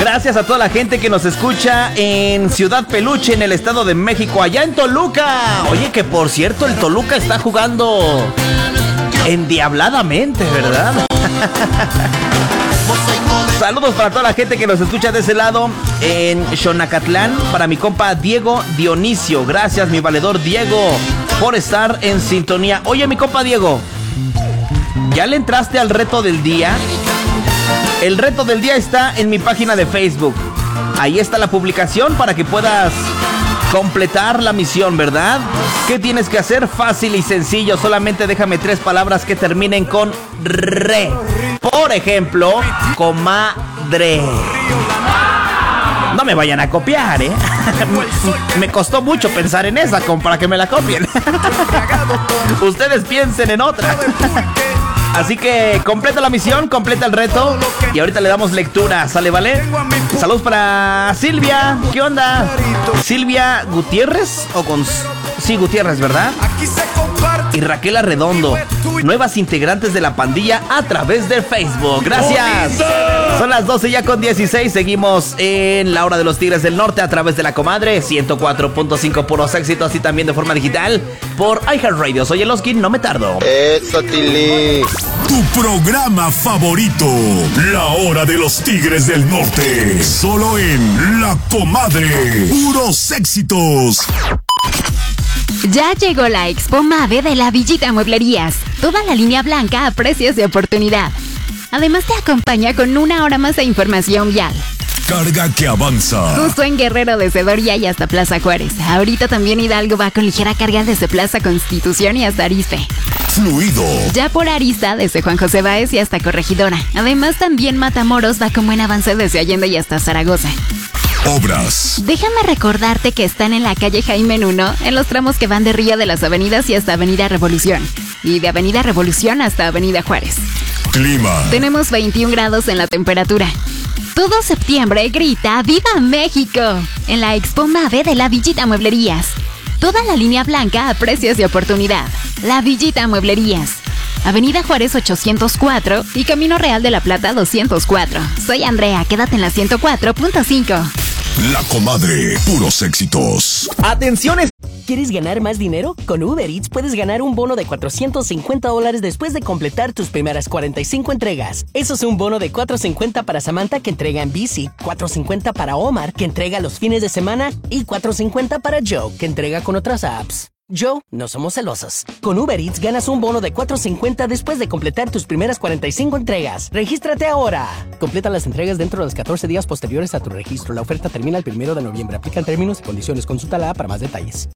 Gracias a toda la gente que nos escucha en Ciudad Peluche, en el Estado de México, allá en Toluca. Oye, que por cierto, el Toluca está jugando endiabladamente, ¿verdad? Saludos para toda la gente que nos escucha de ese lado en Xonacatlán. Para mi compa Diego Dionisio. Gracias, mi valedor Diego, por estar en sintonía. Oye, mi compa Diego, ¿ya le entraste al reto del día? El reto del día está en mi página de Facebook. Ahí está la publicación para que puedas completar la misión, ¿verdad? ¿Qué tienes que hacer? Fácil y sencillo. Solamente déjame 3 palabras que terminen con re. Por ejemplo, comadre. No me vayan a copiar, ¿eh? Me costó mucho pensar en esa como para que me la copien. Ustedes piensen en otra. Así que completa la misión, completa el reto. Y ahorita le damos lectura, ¿sale, vale? Saludos para Silvia. ¿Qué onda? Silvia Gutiérrez o con... Sí, Gutiérrez, ¿verdad? Y Raquel Arredondo, nuevas integrantes de la pandilla a través de Facebook. Gracias. Son las 12 ya con 16. Seguimos en la hora de los Tigres del Norte a través de la comadre 104.5 puros éxitos y también de forma digital por iHeartRadio. Soy Eloskin, no me tardo. Eso, Tilly. Tu programa favorito, la hora de los Tigres del Norte. Solo en La Comadre. Puros éxitos. Ya llegó la Expo Mave de la Villita Mueblerías. Toda la línea blanca a precios de oportunidad. Además te acompaña con 1 hora más de información vial. Carga que avanza. Justo en Guerrero desde Doria y hasta Plaza Juárez. Ahorita también Hidalgo va con ligera carga desde Plaza Constitución y hasta Arizpe. Fluido. Ya por Arista desde Juan José Báez y hasta Corregidora. Además también Matamoros va con buen avance desde Allende y hasta Zaragoza. Obras. Déjame recordarte que están en la calle Jaime Nuno, en los tramos que van de Ría de las Avenidas y hasta Avenida Revolución. Y de Avenida Revolución hasta Avenida Juárez. Clima. Tenemos 21 grados en la temperatura. Todo septiembre grita ¡Viva México! En la Expo Mave de la Villita Mueblerías. Toda la línea blanca a precios de oportunidad. La Villita Mueblerías. Avenida Juárez 804 y Camino Real de la Plata 204. Soy Andrea, quédate en la 104.5. La Comadre, puros éxitos. Atención. ¿Quieres ganar más dinero? Con Uber Eats puedes ganar un bono de $450 después de completar tus primeras 45 entregas. Eso es un bono de $450 para Samantha, que entrega en bici, $450 para Omar, que entrega los fines de semana, y $450 para Joe, que entrega con otras apps. Joe, no somos celosos. Con Uber Eats ganas un bono de $450 después de completar tus primeras 45 entregas. ¡Regístrate ahora! Completa las entregas dentro de los 14 días posteriores a tu registro. La oferta termina el 1 de noviembre. Aplican términos y condiciones. Consulta la app para más detalles.